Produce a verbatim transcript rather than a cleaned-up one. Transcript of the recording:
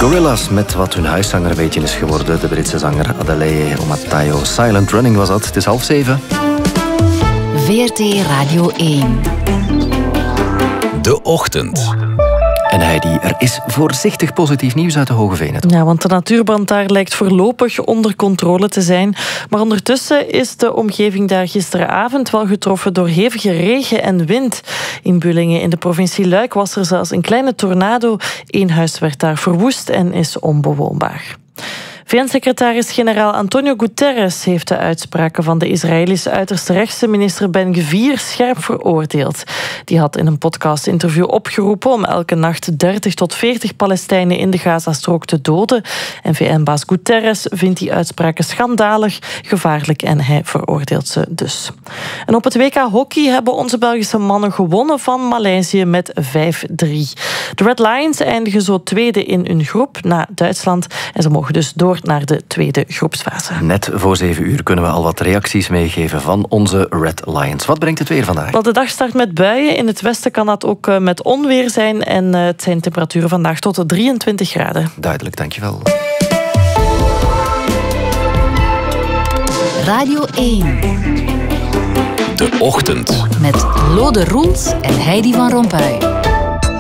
Gorillaz met wat hun huiszanger een beetje is geworden. De Britse zanger Adelaide Omatayo. Silent Running was dat. Het is half zeven. V R T Radio één. De Ochtend. En Heidi, er is voorzichtig positief nieuws uit de Hogeveen. Ja, want de natuurbrand daar lijkt voorlopig onder controle te zijn. Maar ondertussen is de omgeving daar gisteravond wel getroffen door hevige regen en wind. In Bullingen in de provincie Luik was er zelfs een kleine tornado. Eén huis werd daar verwoest en is onbewoonbaar. V N-secretaris-generaal Antonio Guterres heeft de uitspraken van de Israëlische uiterste rechtse minister Ben Gvir scherp veroordeeld. Die had in een podcast-interview opgeroepen om elke nacht dertig tot veertig Palestijnen in de Gazastrook te doden. En V N-baas Guterres vindt die uitspraken schandalig, gevaarlijk en hij veroordeelt ze dus. En op het W K hockey hebben onze Belgische mannen gewonnen van Maleisië met vijf drie. De Red Lions eindigen zo tweede in hun groep na Duitsland en ze mogen dus door naar de tweede groepsfase. Net voor zeven uur kunnen we al wat reacties meegeven van onze Red Lions. Wat brengt het weer vandaag? Wel, de dag start met buien. In het westen kan dat ook met onweer zijn. En het zijn temperaturen vandaag tot drieëntwintig graden. Duidelijk, dankjewel. Radio één. De Ochtend. Met Lode Roels en Heidi van Rompuy.